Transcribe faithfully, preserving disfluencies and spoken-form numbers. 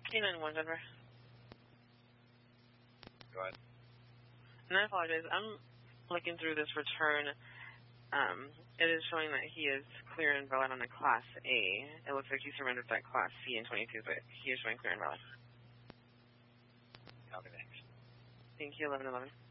K nine one Denver. Go ahead. And I apologize. I'm looking through this return. Um, it is showing that he is clear and valid on a Class A. It looks like he surrendered that Class C in twenty-two, but he is showing clear and valid. Okay, thanks. Thank you, eleven eleven.